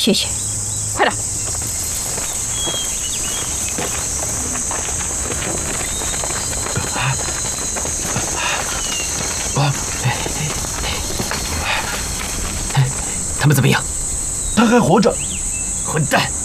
谢谢，快点。 他们怎么样？ 他还活着。 混蛋！